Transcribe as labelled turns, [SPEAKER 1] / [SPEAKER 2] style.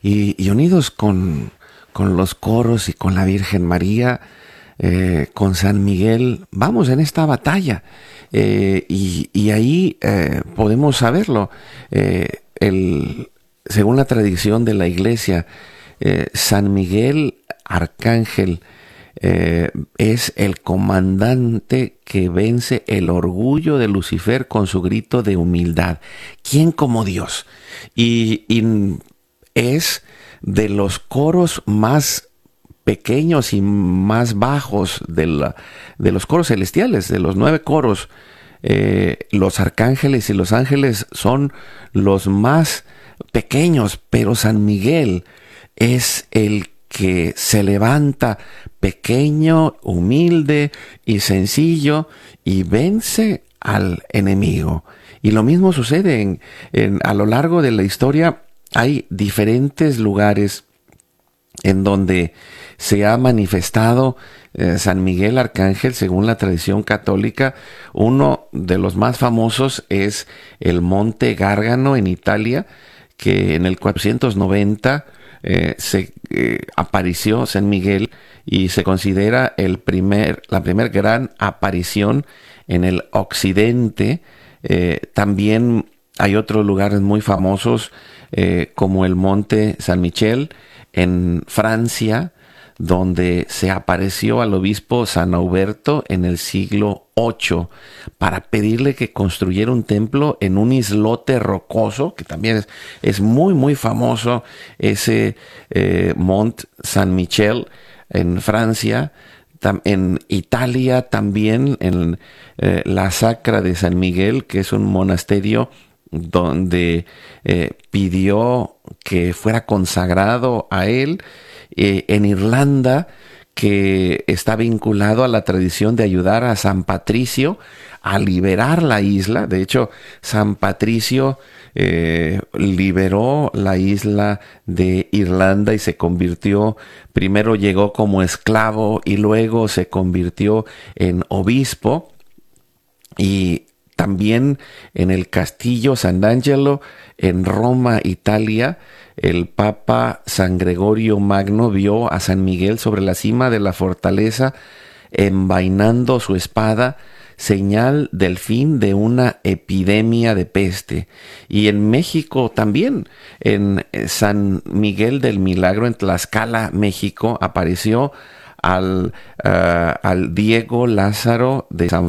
[SPEAKER 1] y unidos con los coros y con la Virgen María, con San Miguel, vamos en esta batalla. Y ahí podemos saberlo. Según la tradición de la Iglesia, San Miguel Arcángel es el comandante que vence el orgullo de Lucifer con su grito de humildad. ¿Quién como Dios? Y es de los coros más pequeños y más bajos de los coros celestiales, de los 9 coros. Los arcángeles y los ángeles son los más pequeños, pero San Miguel es el que se levanta pequeño, humilde y sencillo y vence al enemigo. Y lo mismo sucede a lo largo de la historia. Hay diferentes lugares en donde se ha manifestado San Miguel Arcángel según la tradición católica. Uno de los más famosos es el Monte Gárgano en Italia, que en el 490 apareció San Miguel y se considera la primer gran aparición en el occidente. También hay otros lugares muy famosos como el Monte San Michel en Francia, donde se apareció al obispo San Auberto en el siglo VIII para pedirle que construyera un templo en un islote rocoso, que también es muy muy famoso ese Mont Saint Michel en Francia. En Italia también, en la Sacra de San Miguel, que es un monasterio donde pidió que fuera consagrado a él. En Irlanda, que está vinculado a la tradición de ayudar a San Patricio a liberar la isla. De hecho, San Patricio liberó la isla de Irlanda y se convirtió, primero llegó como esclavo y luego se convirtió en obispo. Y también en el castillo Sant'Angelo en Roma, Italia, el Papa San Gregorio Magno vio a San Miguel sobre la cima de la fortaleza envainando su espada, señal del fin de una epidemia de peste. Y en México también, en San Miguel del Milagro, en Tlaxcala, México, apareció al Diego Lázaro de San